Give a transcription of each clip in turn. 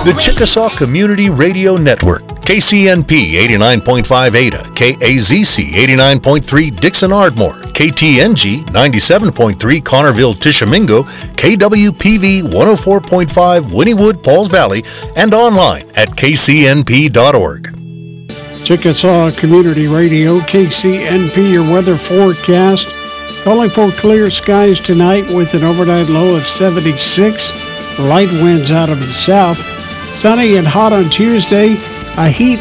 The Chickasaw Community Radio Network, KCNP 89.5 Ada, KAZC 89.3 Dixon Ardmore, KTNG 97.3 Connerville Tishomingo, KWPV 104.5 Wynnewood Pauls Valley, and online at kcnp.org. Chickasaw Community Radio, KCNP, your weather forecast. Calling for clear skies tonight with an overnight low of 76. Light winds out of the south. Sunny and hot on Tuesday. A heat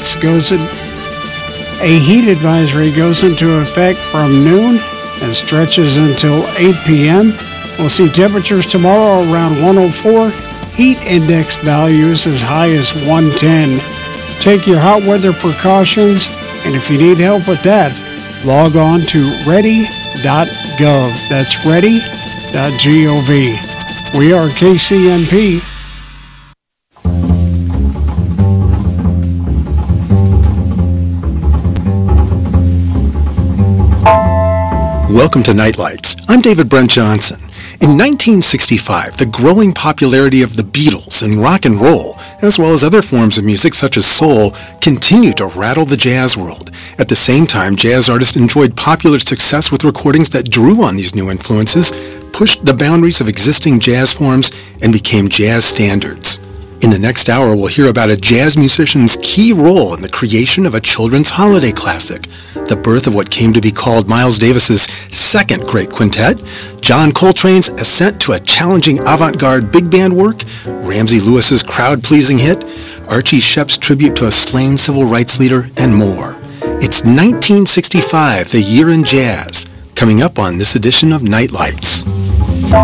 advisory goes into effect from noon and stretches until 8 p.m. We'll see temperatures tomorrow around 104. Heat index values as high as 110. Take your hot weather precautions, and if you need help with that, log on to ready.gov. That's ready.gov. We are KCNP. Welcome to Nightlights. I'm David Brent Johnson. In 1965, the growing popularity of the Beatles and rock and roll, as well as other forms of music such as soul, continued to rattle the jazz world. At the same time, jazz artists enjoyed popular success with recordings that drew on these new influences, pushed the boundaries of existing jazz forms, and became jazz standards. In the next hour, we'll hear about a jazz musician's key role in the creation of a children's holiday classic, the birth of what came to be called Miles Davis's second great quintet, John Coltrane's ascent to a challenging avant-garde big band work, Ramsey Lewis's crowd-pleasing hit, Archie Shepp's tribute to a slain civil rights leader, and more. It's 1965, the year in jazz, coming up on this edition of Nightlights.